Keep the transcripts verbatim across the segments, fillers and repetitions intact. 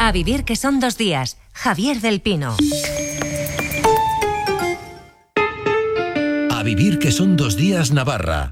A vivir que son dos días. Javier del Pino. A vivir que son dos días Navarra.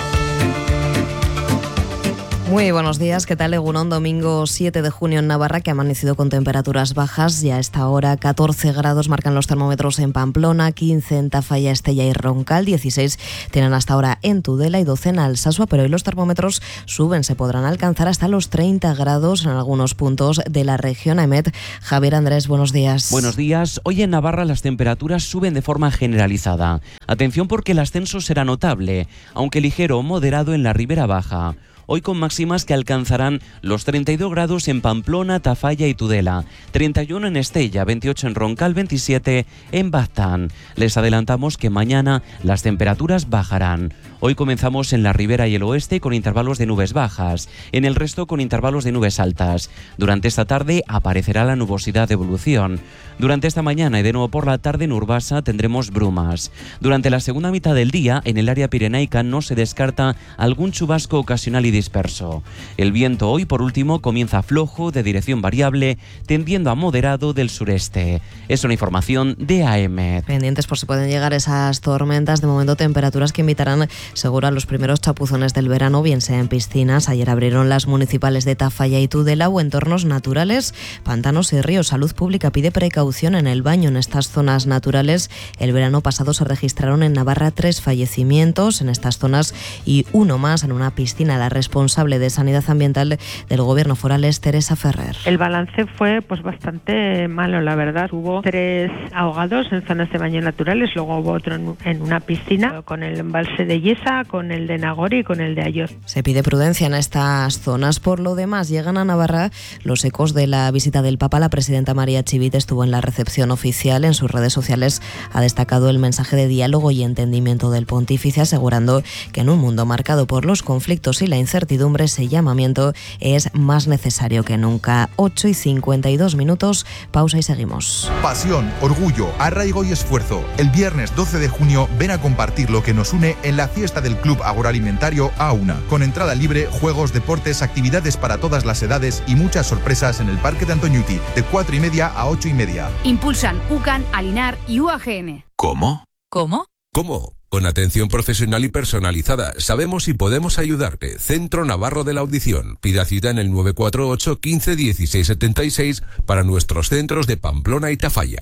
Muy buenos días, ¿qué tal? Egunon, domingo siete de junio en Navarra, que ha amanecido con temperaturas bajas. Ya a esta hora catorce grados marcan los termómetros en Pamplona, quince en Tafalla, Estella y Roncal, dieciséis tienen hasta ahora en Tudela y doce en Alsasua, pero hoy los termómetros suben, se podrán alcanzar hasta los treinta grados en algunos puntos de la región. Emet, Javier Andrés, buenos días. Buenos días. Hoy en Navarra las temperaturas suben de forma generalizada. Atención porque el ascenso será notable, aunque ligero o moderado en la ribera baja. Hoy con máximas que alcanzarán los treinta y dos grados en Pamplona, Tafalla y Tudela, treinta y uno en Estella, veintiocho en Roncal, veintisiete en Baztán. Les adelantamos que mañana las temperaturas bajarán. Hoy comenzamos en la ribera y el oeste con intervalos de nubes bajas, en el resto con intervalos de nubes altas. Durante esta tarde aparecerá la nubosidad de evolución. Durante esta mañana y de nuevo por la tarde en Urbasa tendremos brumas. Durante la segunda mitad del día, en el área pirenaica no se descarta algún chubasco ocasional y disperso. El viento hoy, por último, comienza flojo, de dirección variable, tendiendo a moderado del sureste. Es una información de A M. Pendientes por si pueden llegar esas tormentas. De momento, temperaturas que invitarán seguro a los primeros chapuzones del verano, bien sea en piscinas. Ayer abrieron las municipales de Tafalla y Tudela, o entornos naturales, pantanos y ríos. Salud Pública pide precaución en el baño en estas zonas naturales. El verano pasado se registraron en Navarra tres fallecimientos en estas zonas y uno más en una piscina. La responsable de Sanidad Ambiental del Gobierno foral es Teresa Ferrer. El balance fue pues bastante malo, la verdad. Hubo tres ahogados en zonas de baño naturales, luego hubo otro en, en una piscina, con el embalse de Yesa, con el de Nagori y con el de Ayoz. Se pide prudencia en estas zonas. Por lo demás, llegan a Navarra los ecos de la visita del Papa. La presidenta María Chivite estuvo en la recepción oficial. En sus redes sociales ha destacado el mensaje de diálogo y entendimiento del pontífice, asegurando que en un mundo marcado por los conflictos y la incertidumbre, ese llamamiento es más necesario que nunca. ocho y cincuenta y dos minutos, pausa y seguimos. Pasión, orgullo, arraigo y esfuerzo. El viernes doce de junio ven a compartir lo que nos une en la fiesta del Club Agroalimentario Auna, con entrada libre, juegos, deportes, actividades para todas las edades y muchas sorpresas en el Parque de Antoñuti, de cuatro y media a ocho y media. Impulsan UCAN, Alinar y U A G N. ¿Cómo? ¿Cómo? ¿Cómo? Con atención profesional y personalizada. Sabemos y podemos ayudarte. Centro Navarro de la Audición. Pida cita en el nueve cuatro ocho, quince, dieciséis setenta y seis para nuestros centros de Pamplona y Tafalla.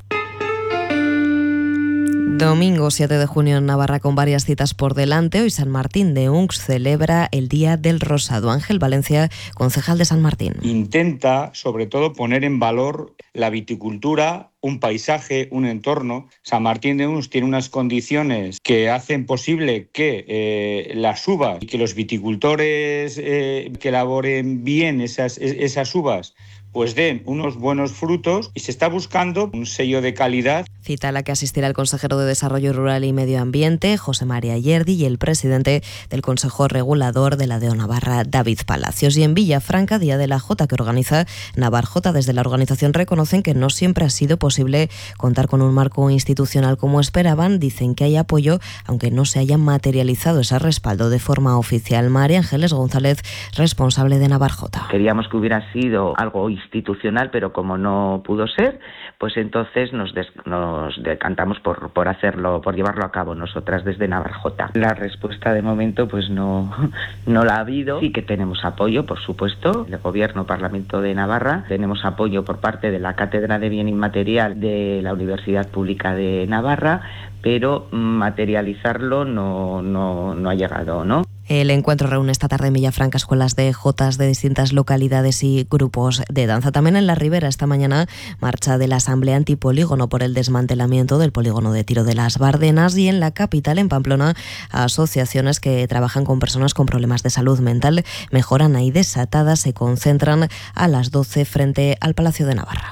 Domingo siete de junio en Navarra con varias citas por delante. Hoy San Martín de Unx celebra el Día del Rosado. Ángel Valencia, concejal de San Martín. Intenta, sobre todo, poner en valor la viticultura, un paisaje, un entorno. San Martín de Unx tiene unas condiciones que hacen posible que eh, las uvas y que los viticultores eh, que elaboren bien esas, esas uvas pues den unos buenos frutos, y se está buscando un sello de calidad. Cita a la que asistirá el consejero de Desarrollo Rural y Medio Ambiente, José María Yerdi, y el presidente del Consejo Regulador de la D E O Navarra, David Palacios. Y en Villafranca, Día de la Jota, que organiza Navarjota. Desde la organización reconocen que no siempre ha sido posible contar con un marco institucional como esperaban. Dicen que hay apoyo, aunque no se haya materializado ese respaldo de forma oficial. María Ángeles González, responsable de Navarjota. Queríamos que hubiera sido algo institucional, pero como no pudo ser, pues entonces nos, des, nos decantamos por, por hacerlo, por llevarlo a cabo nosotras desde Navarjota. La respuesta de momento pues no, no la ha habido. Sí que tenemos apoyo, por supuesto, del Gobierno, Parlamento de Navarra. Tenemos apoyo por parte de la Cátedra de Bien Inmaterial de la Universidad Pública de Navarra, pero materializarlo no, no, no ha llegado, ¿no? El encuentro reúne esta tarde en Villafranca escuelas de jotas de distintas localidades y grupos de danza. También en la Ribera esta mañana marcha de la Asamblea Antipolígono por el desmantelamiento del polígono de tiro de las Bardenas, y en la capital, en Pamplona, asociaciones que trabajan con personas con problemas de salud mental, mejoran ahí desatadas, se concentran a las doce frente al Palacio de Navarra.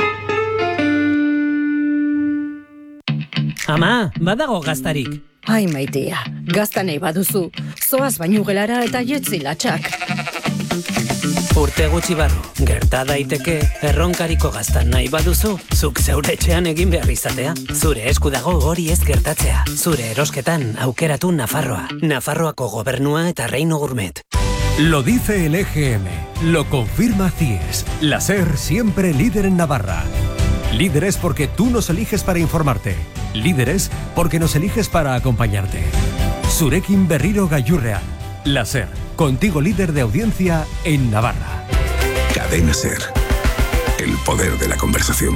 Ama, badago gaztarik. Ai, maitea, gazta nahi baduzu, zoaz baino gelara eta jetzi latxak. Urte gutxi barru, gerta daiteke, erronkariko gazta nahi baduzu, zuk zeure etxean egin behar izatea. Zure esku dago hori ez gertatzea. Zure erosketan aukeratu Nafarroa. Nafarroako gobernua eta Reino Gourmet. Lo dice el E G M, lo confirma C I E S. La SER siempre líder en Navarra. Líderes porque tú nos eliges para informarte. Líderes porque nos eliges para acompañarte. Zurekin Berriro Gaiurrean. La SER, contigo líder de audiencia en Navarra. Cadena SER. El poder de la conversación.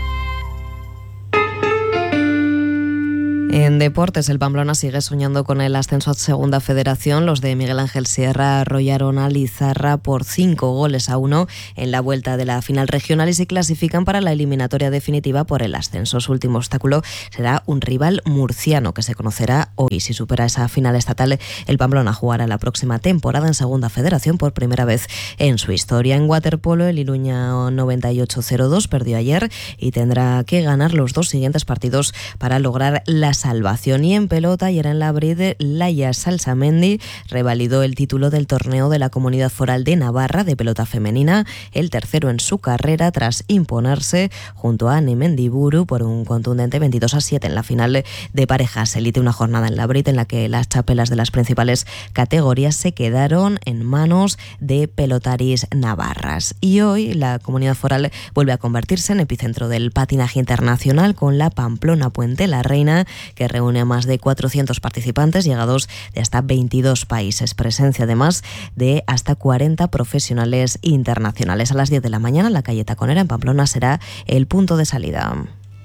En deportes, el Pamplona sigue soñando con el ascenso a Segunda Federación. Los de Miguel Ángel Sierra arrollaron a Lizarra por cinco goles a uno en la vuelta de la final regional y se clasifican para la eliminatoria definitiva por el ascenso. Su último obstáculo será un rival murciano que se conocerá hoy. Si supera esa final estatal, el Pamplona jugará la próxima temporada en Segunda Federación por primera vez en su historia. En waterpolo, el Iruña noventa y ocho cero dos perdió ayer y tendrá que ganar los dos siguientes partidos para lograr la salvación. Y en pelota, ayer en la Bride, Laia Salsamendi revalidó el título del torneo de la Comunidad Foral de Navarra de pelota femenina, el tercero en su carrera tras imponerse junto a Ane Mendiburu por un contundente veintidós a siete en la final de parejas elite, una jornada en la Bride en la que las chapelas de las principales categorías se quedaron en manos de pelotaris navarras. Y hoy la Comunidad Foral vuelve a convertirse en epicentro del patinaje internacional con la Pamplona Puente la Reina, que reúne a más de cuatrocientos participantes llegados de hasta veintidós países. Presencia además de hasta cuarenta profesionales internacionales. A las diez de la mañana, la calle Taconera en Pamplona será el punto de salida.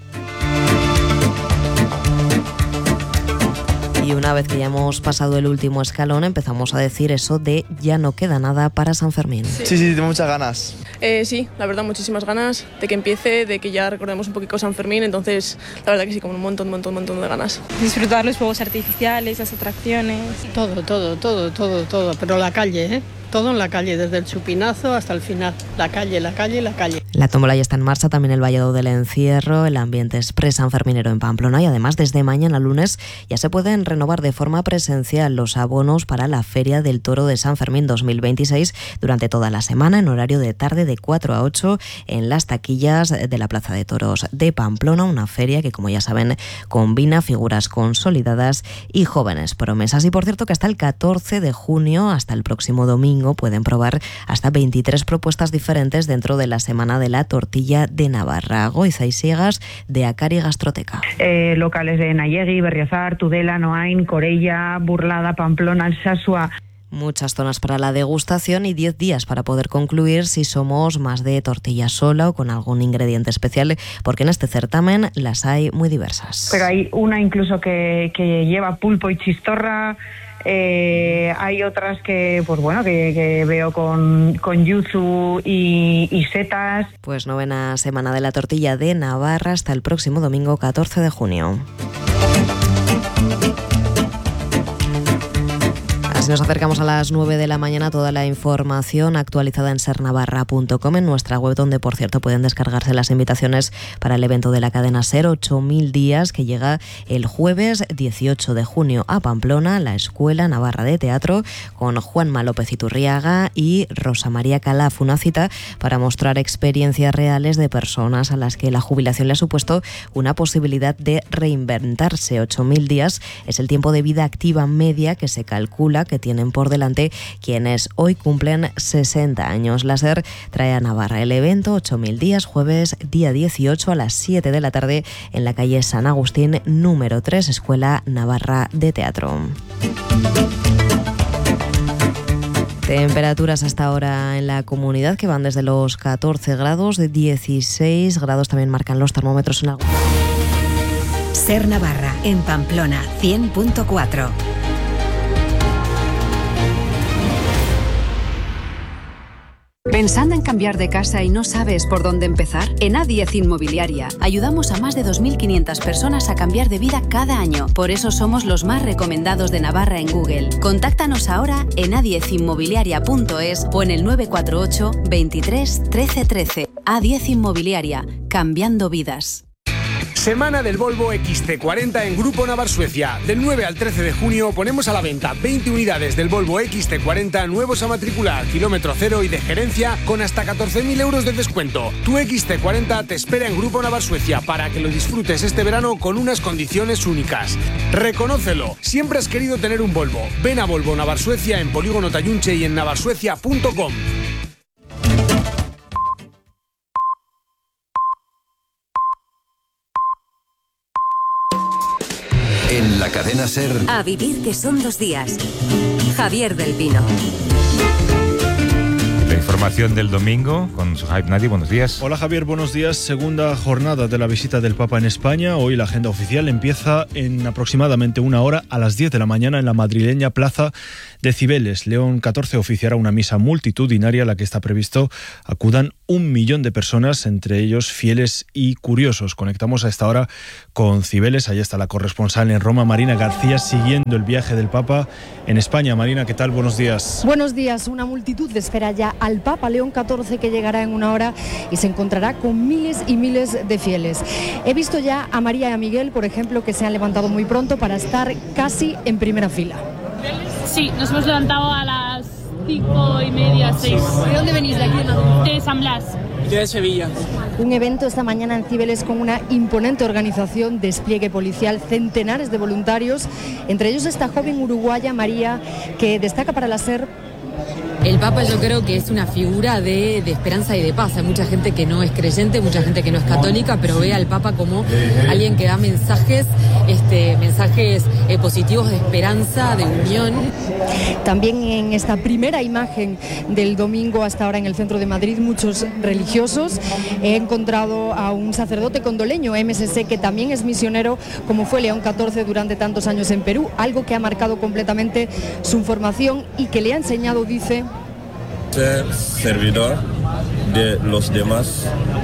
Y una vez que ya hemos pasado el último escalón, empezamos a decir eso de ya no queda nada para San Fermín. Sí, sí, sí, tengo muchas ganas. Eh, sí, la verdad, muchísimas ganas de que empiece, de que ya recordemos un poquito San Fermín, entonces la verdad que sí, como un montón, un montón, un montón de ganas. Disfrutar los fuegos artificiales, las atracciones. Todo, todo, todo, todo, todo, pero la calle, ¿eh? Todo en la calle, desde el chupinazo hasta el final. La calle, la calle, la calle. La tómbola ya está en marcha, también el Vallado del Encierro, el ambiente express sanferminero en Pamplona y además desde mañana lunes ya se pueden renovar de forma presencial los abonos para la Feria del Toro de San Fermín dos mil veintiséis durante toda la semana en horario de tarde de cuatro a ocho en las taquillas de la Plaza de Toros de Pamplona, una feria que, como ya saben, combina figuras consolidadas y jóvenes promesas. Y por cierto que hasta el catorce de junio, hasta el próximo domingo, pueden probar hasta veintitrés propuestas diferentes dentro de la Semana de la Tortilla de Navarra. Goiza y Siegas de Acari Gastroteca. Eh, locales de Nayegui, Berriozar, Tudela, Noain, Corella, Burlada, Pamplona, Alsasua. Muchas zonas para la degustación y diez días para poder concluir si somos más de tortilla sola o con algún ingrediente especial, porque en este certamen las hay muy diversas. Pero hay una incluso que, que lleva pulpo y chistorra. Eh, hay otras que, pues bueno, que, que veo con, con yuzu y, y setas. Pues novena Semana de la Tortilla de Navarra hasta el próximo domingo catorce de junio. Así nos acercamos a las nueve de la mañana. Toda la información actualizada en ser navarra punto com, en nuestra web, donde por cierto pueden descargarse las invitaciones para el evento de la cadena SER ocho mil días, que llega el jueves dieciocho de junio a Pamplona, la Escuela Navarra de Teatro, con Juanma López Iturriaga y Rosa María Calaf, una cita para mostrar experiencias reales de personas a las que la jubilación le ha supuesto una posibilidad de reinventarse. ocho mil días es el tiempo de vida activa media que se calcula que tienen por delante quienes hoy cumplen sesenta años. La SER trae a Navarra el evento ocho mil días, jueves día dieciocho a las siete de la tarde en la calle San Agustín número tres, Escuela Navarra de Teatro. Temperaturas hasta ahora en la comunidad que van desde los catorce grados, de dieciséis grados también marcan los termómetros en algunos. SER Navarra en Pamplona cien punto cuatro. ¿Pensando en cambiar de casa y no sabes por dónde empezar? En A diez Inmobiliaria ayudamos a más de dos mil quinientas personas a cambiar de vida cada año. Por eso somos los más recomendados de Navarra en Google. Contáctanos ahora en a diez inmobiliaria punto es o en el nueve cuatro ocho, veintitrés, trece trece. A diez Inmobiliaria, cambiando vidas. Semana del Volvo equis ce cuarenta en Grupo Navarsuecia. Del nueve al trece de junio ponemos a la venta veinte unidades del Volvo equis ce cuarenta nuevos a matricular, kilómetro cero y de gerencia con hasta catorce mil euros de descuento. Tu equis ce cuarenta te espera en Grupo Navarsuecia para que lo disfrutes este verano con unas condiciones únicas. Reconócelo, siempre has querido tener un Volvo. Ven a Volvo Navarsuecia en Polígono Tayunche y en navarsuecia punto com. En la cadena SER. A vivir que son dos días. Javier del Pino. La información del domingo con Suhaib Nadi. Buenos días. Hola Javier, buenos días. Segunda jornada de la visita del Papa en España. Hoy la agenda oficial empieza en aproximadamente una hora a las diez de la mañana en la madrileña Plaza de Cibeles. León catorce oficiará una misa multitudinaria a la que está previsto acudan un millón de personas, entre ellos fieles y curiosos. Conectamos a esta hora con Cibeles. Ahí está la corresponsal en Roma, Marina García, siguiendo el viaje del Papa en España. Marina, ¿qué tal? Buenos días. Buenos días. Una multitud espera ya al Papa León catorce, que llegará en una hora y se encontrará con miles y miles de fieles. He visto ya a María y a Miguel, por ejemplo, que se han levantado muy pronto para estar casi en primera fila. Sí, nos hemos levantado a las cinco y media, seis. ¿De dónde venís? ¿De aquí? ¿No? De San Blas. Yo de Sevilla. Un evento esta mañana en Cibeles con una imponente organización, despliegue policial, centenares de voluntarios, entre ellos esta joven uruguaya, María, que destaca para la SER. El Papa yo creo que es una figura de, de esperanza y de paz. Hay mucha gente que no es creyente, mucha gente que no es católica, pero ve al Papa como alguien que da mensajes, este, mensajes eh, positivos de esperanza, de unión. También en esta primera imagen del domingo hasta ahora en el centro de Madrid, muchos religiosos. He encontrado a un sacerdote condoleño, eme ese ce, que también es misionero, como fue León catorce durante tantos años en Perú, algo que ha marcado completamente su formación y que le ha enseñado, dice, ser servidor de los demás.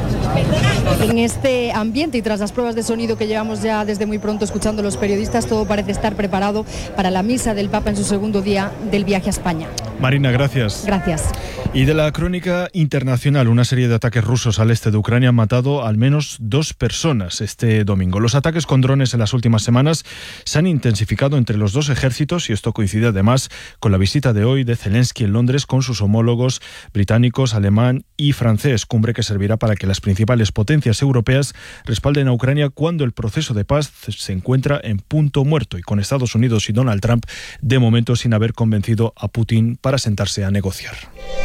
En este ambiente y tras las pruebas de sonido que llevamos ya desde muy pronto escuchando los periodistas, todo parece estar preparado para la misa del Papa en su segundo día del viaje a España. Marina, gracias. Gracias. Y de la crónica internacional, una serie de ataques rusos al este de Ucrania han matado al menos dos personas este domingo. Los ataques con drones en las últimas semanas se han intensificado entre los dos ejércitos y esto coincide además con la visita de hoy de Zelensky en Londres con sus homólogos británicos, alemán y francés, cumbre que servirá para que las principales potencias europeas respalden a Ucrania cuando el proceso de paz se encuentra en punto muerto y con Estados Unidos y Donald Trump de momento sin haber convencido a Putin para sentarse a negociar.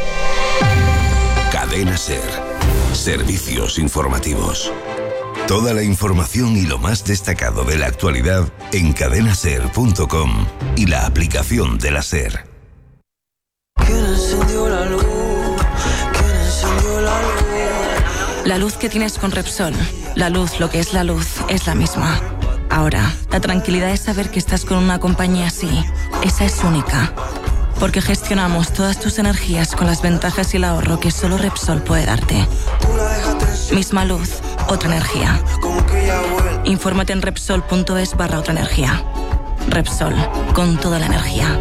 Cadena SER. Servicios informativos. Toda la información y lo más destacado de la actualidad en cadena ser punto com y la aplicación de la SER. ¿Quién encendió la luz? ¿Quién encendió la luz? La luz que tienes con Repsol, la luz, lo que es la luz, es la misma. Ahora, la tranquilidad es saber que estás con una compañía así. Esa es única. Porque gestionamos todas tus energías con las ventajas y el ahorro que solo Repsol puede darte. Misma luz, otra energía. Infórmate en Repsol punto es barra otra energía. Repsol, con toda la energía.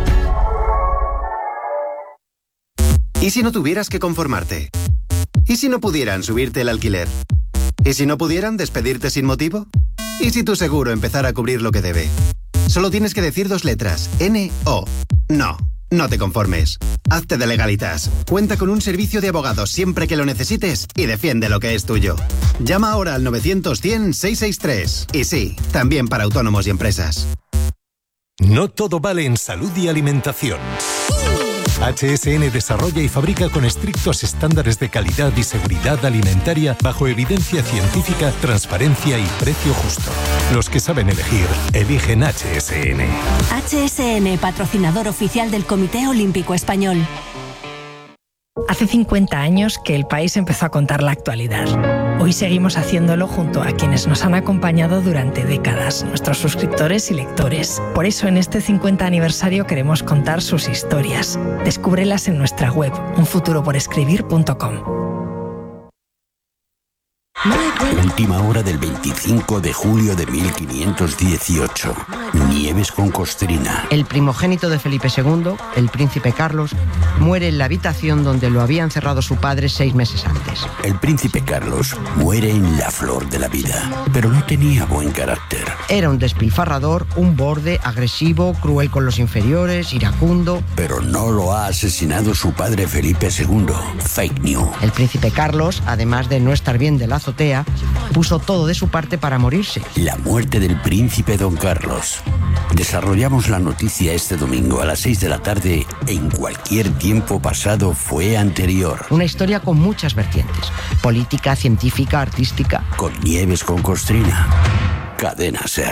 ¿Y si no tuvieras que conformarte? ¿Y si no pudieran subirte el alquiler? ¿Y si no pudieran despedirte sin motivo? ¿Y si tu seguro empezara a cubrir lo que debe? Solo tienes que decir dos letras, ene o. No, no te conformes. Hazte de Legalitas. Cuenta con un servicio de abogados siempre que lo necesites y defiende lo que es tuyo. Llama ahora al novecientos cien seiscientos sesenta y tres. Y sí, también para autónomos y empresas. No todo vale en salud y alimentación. H S N desarrolla y fabrica con estrictos estándares de calidad y seguridad alimentaria bajo evidencia científica, transparencia y precio justo. Los que saben elegir, eligen H S N. H S N, patrocinador oficial del Comité Olímpico Español. Hace cincuenta años que el país empezó a contar la actualidad. Hoy seguimos haciéndolo junto a quienes nos han acompañado durante décadas, nuestros suscriptores y lectores. Por eso en este cincuenta aniversario queremos contar sus historias. Descúbrelas en nuestra web, un futuro por escribir punto com. Última hora del veinticinco de julio de mil quinientos dieciocho. Nieves con Costrina. El primogénito de Felipe segundo, el príncipe Carlos, muere en la habitación donde lo había encerrado su padre seis meses antes. El príncipe Carlos muere en la flor de la vida, pero no tenía buen carácter. Era un despilfarrador, un borde, agresivo, cruel con los inferiores, iracundo. Pero no lo ha asesinado su padre Felipe segundo. Fake news. El príncipe Carlos, además de no estar bien de la azotea, puso todo de su parte para morirse. La muerte del príncipe don Carlos. Desarrollamos la noticia este domingo a las seis de la tarde. En cualquier tiempo pasado fue anterior. Una historia con muchas vertientes: política, científica, artística. Con Nieves con Costrina. Cadena SER.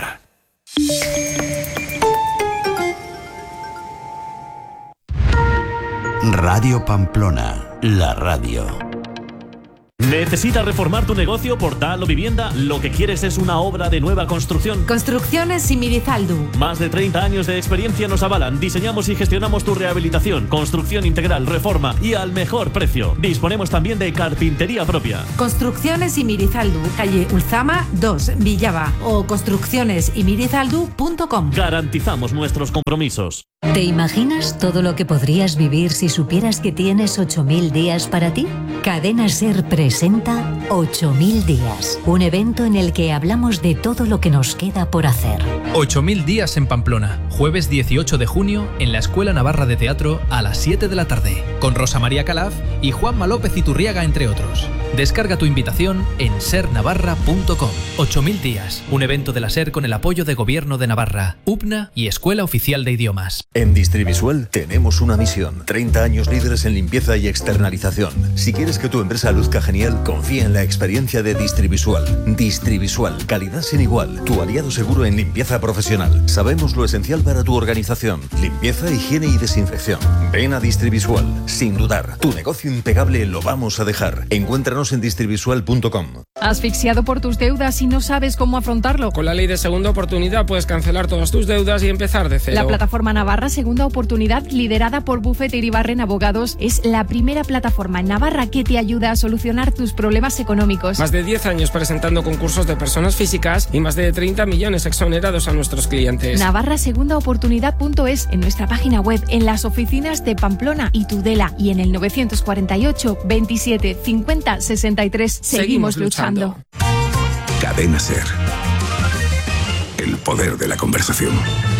Radio Pamplona, la radio. ¿Necesitas reformar tu negocio, portal o vivienda? Lo que quieres es una obra de nueva construcción. Construcciones Simirizaldu. Más de treinta años de experiencia nos avalan. Diseñamos y gestionamos tu rehabilitación, construcción integral, reforma y al mejor precio. Disponemos también de carpintería propia. Construcciones Simirizaldu, calle Ulzama dos, Villava, o construcciones simirizaldu punto com. Garantizamos nuestros compromisos. ¿Te imaginas todo lo que podrías vivir si supieras que tienes ocho mil días para ti? Cadena SER presenta ocho mil días, un evento en el que hablamos de todo lo que nos queda por hacer. ocho mil días en Pamplona, jueves dieciocho de junio en la Escuela Navarra de Teatro a las siete de la tarde, con Rosa María Calaf y Juanma López Iturriaga, entre otros. Descarga tu invitación en ser navarra punto com. ocho mil días, un evento de la SER con el apoyo de Gobierno de Navarra, U P N A y Escuela Oficial de Idiomas. En Distrivisual tenemos una misión: treinta años líderes en limpieza y externalización. Si quieres que tu empresa luzca genial, confía en la experiencia de Distrivisual. Distrivisual, calidad sin igual, tu aliado seguro en limpieza profesional. Sabemos lo esencial para tu organización: limpieza, higiene y desinfección. Ven a Distrivisual, sin dudar. Tu negocio impecable lo vamos a dejar. Encuéntranos en distrivisual punto com. ¿Asfixiado por tus deudas y no sabes cómo afrontarlo? Con la ley de segunda oportunidad puedes cancelar todas tus deudas y empezar de cero. La plataforma Navarra Segunda Oportunidad, liderada por Bufete Iribarren Abogados, es la primera plataforma en Navarra que te ayuda a solucionar tus problemas económicos. Más de diez años presentando concursos de personas físicas y más de treinta millones exonerados a nuestros clientes. Navarra Segunda Oportunidad punto es, en nuestra página web, en las oficinas de Pamplona y Tudela y en el novecientos cuarenta y ocho, veintisiete, cincuenta, sesenta y tres. Seguimos, Seguimos luchando. Cadena SER. El poder de la conversación.